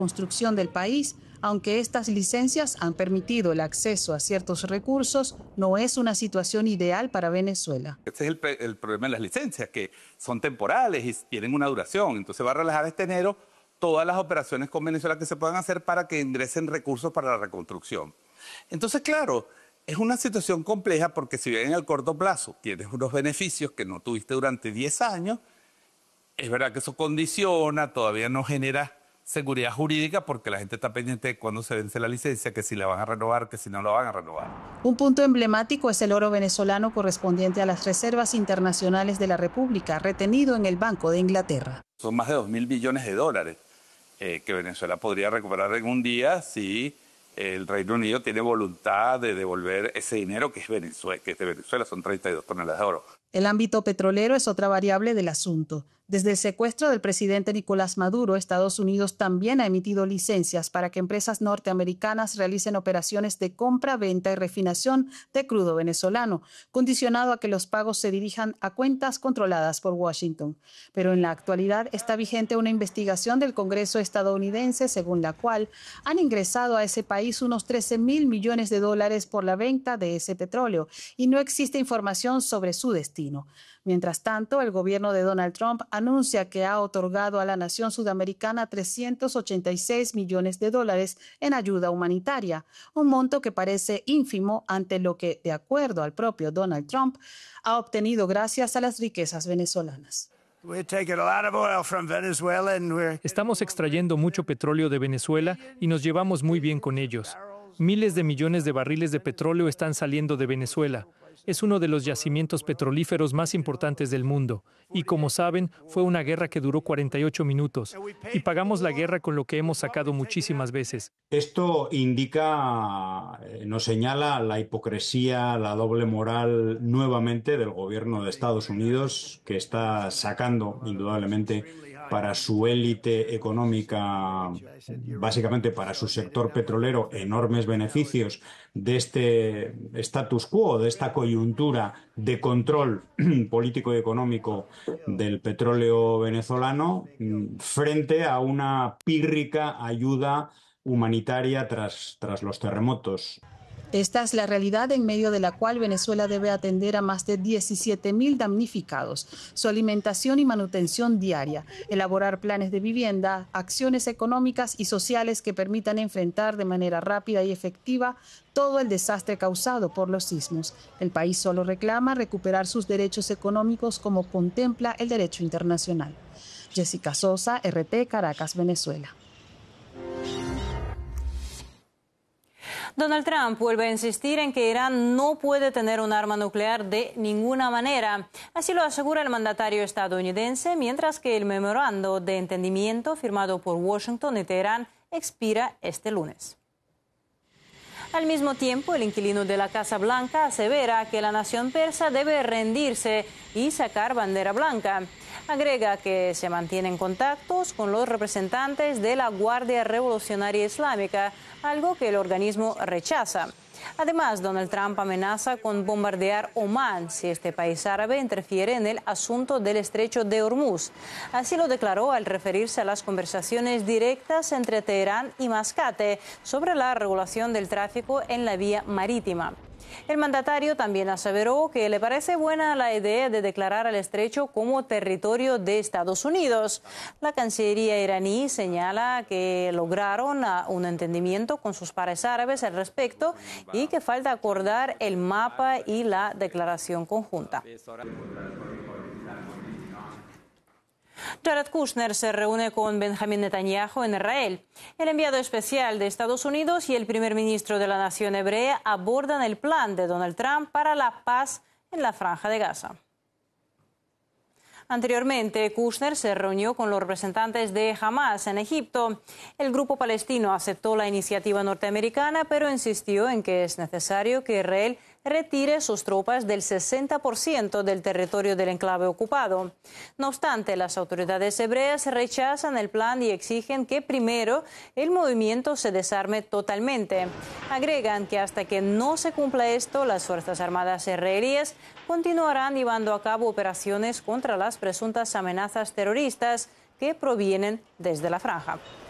construcción del país. Aunque estas licencias han permitido el acceso a ciertos recursos, no es una situación ideal para Venezuela. Este es el problema de las licencias, que son temporales y tienen una duración. Entonces va a relajar este enero todas las operaciones con Venezuela que se puedan hacer para que ingresen recursos para la reconstrucción. Entonces, claro, es una situación compleja porque si bien en el corto plazo tienes unos beneficios que no tuviste durante 10 años, es verdad que eso condiciona, todavía no genera seguridad jurídica porque la gente está pendiente de cuándo se vence la licencia, que si la van a renovar, que si no la van a renovar. Un punto emblemático es el oro venezolano correspondiente a las reservas internacionales de la República, retenido en el Banco de Inglaterra. Son más de 2.000 billones de dólares que Venezuela podría recuperar en un día si el Reino Unido tiene voluntad de devolver ese dinero que es de Venezuela, son 32 toneladas de oro. El ámbito petrolero es otra variable del asunto. Desde el secuestro del presidente Nicolás Maduro, Estados Unidos también ha emitido licencias para que empresas norteamericanas realicen operaciones de compra, venta y refinación de crudo venezolano, condicionado a que los pagos se dirijan a cuentas controladas por Washington. Pero en la actualidad está vigente una investigación del Congreso estadounidense según la cual han ingresado a ese país unos 13.000 millones de dólares por la venta de ese petróleo y no existe información sobre su destino. Mientras tanto, el gobierno de Donald Trump anuncia que ha otorgado a la nación sudamericana 386 millones de dólares en ayuda humanitaria, un monto que parece ínfimo ante lo que, de acuerdo al propio Donald Trump, ha obtenido gracias a las riquezas venezolanas. Estamos extrayendo mucho petróleo de Venezuela y nos llevamos muy bien con ellos. Miles de millones de barriles de petróleo están saliendo de Venezuela. Es uno de los yacimientos petrolíferos más importantes del mundo. Y como saben, fue una guerra que duró 48 minutos. Y pagamos la guerra con lo que hemos sacado muchísimas veces. Esto indica, nos señala la hipocresía, la doble moral nuevamente del gobierno de Estados Unidos, que está sacando indudablemente para su élite económica, básicamente para su sector petrolero, enormes beneficios de este status quo, de esta coyuntura de control político y económico del petróleo venezolano, frente a una pírrica ayuda humanitaria tras los terremotos. Esta es la realidad en medio de la cual Venezuela debe atender a más de 17.000 damnificados, su alimentación y manutención diaria, elaborar planes de vivienda, acciones económicas y sociales que permitan enfrentar de manera rápida y efectiva todo el desastre causado por los sismos. El país solo reclama recuperar sus derechos económicos como contempla el derecho internacional. Jessica Sosa, RT, Caracas, Venezuela. Donald Trump vuelve a insistir en que Irán no puede tener un arma nuclear de ninguna manera. Así lo asegura el mandatario estadounidense, mientras que el memorando de entendimiento firmado por Washington y Teherán expira este lunes. Al mismo tiempo, el inquilino de la Casa Blanca asevera que la nación persa debe rendirse y sacar bandera blanca. Agrega que se mantienen contactos con los representantes de la Guardia Revolucionaria Islámica, algo que el organismo rechaza. Además, Donald Trump amenaza con bombardear Omán si este país árabe interfiere en el asunto del estrecho de Hormuz. Así lo declaró al referirse a las conversaciones directas entre Teherán y Mascate sobre la regulación del tráfico en la vía marítima. El mandatario también aseveró que le parece buena la idea de declarar al estrecho como territorio de Estados Unidos. La Cancillería iraní señala que lograron un entendimiento con sus pares árabes al respecto y que falta acordar el mapa y la declaración conjunta. Jared Kushner se reúne con Benjamin Netanyahu en Israel. El enviado especial de Estados Unidos y el primer ministro de la nación hebrea abordan el plan de Donald Trump para la paz en la Franja de Gaza. Anteriormente, Kushner se reunió con los representantes de Hamas en Egipto. El grupo palestino aceptó la iniciativa norteamericana, pero insistió en que es necesario que Israel retire sus tropas del 60% del territorio del enclave ocupado. No obstante, las autoridades hebreas rechazan el plan y exigen que primero el movimiento se desarme totalmente. Agregan que hasta que no se cumpla esto, las Fuerzas Armadas israelíes continuarán llevando a cabo operaciones contra las presuntas amenazas terroristas que provienen desde la franja.